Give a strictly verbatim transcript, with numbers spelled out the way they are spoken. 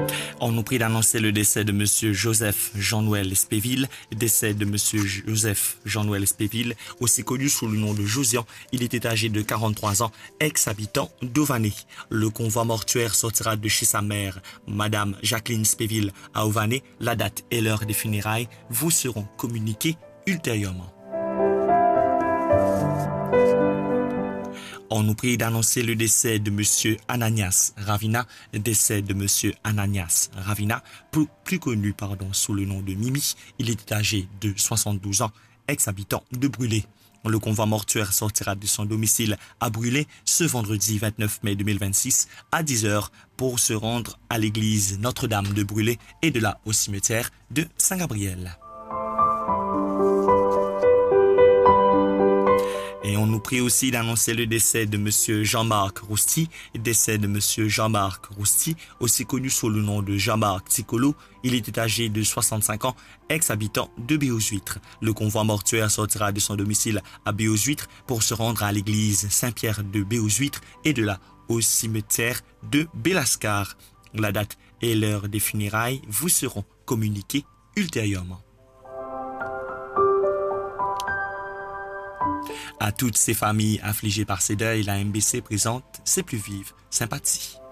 On nous prie d'annoncer le décès de Monsieur Joseph Jean-Noël Espéville, décès de Monsieur Joseph Jean-Noël Espéville, aussi connu sous le nom de Josian. Il était âgé de quarante-trois ans, ex-habitant d'Auvanay. Le convoi mortuaire sortira de chez sa mère, Madame Jacqueline Espéville, à Auvanay. La date et l'heure des funérailles vous seront communiquées ultérieurement. On nous prie d'annoncer le décès de Monsieur Ananias Ravina, décès de Monsieur Ananias Ravina, plus, plus connu pardon, sous le nom de Mimi. Il était âgé de soixante-douze ans, ex-habitant de Brûlé. Le convoi mortuaire sortira de son domicile à Brûlé ce vendredi vingt-neuf mai deux mille vingt-six à dix heures pour se rendre à l'église Notre-Dame de Brûlé et de là au cimetière de Saint-Gabriel. Et on nous prie aussi d'annoncer le décès de Monsieur Jean-Marc Rousti, décès de Monsieur Jean-Marc Rousti, aussi connu sous le nom de Jean-Marc Ticolo. Il était âgé de soixante-cinq ans, ex-habitant de Béaux-Huîtres. Le convoi mortuaire sortira de son domicile à Béaux-Huîtres pour se rendre à l'église Saint-Pierre de Béaux-Huîtres et de là au cimetière de Bellascar. La date et l'heure des funérailles vous seront communiquées ultérieurement. À toutes ces familles affligées par ces deuils, la M B C présente ses plus vives sympathies.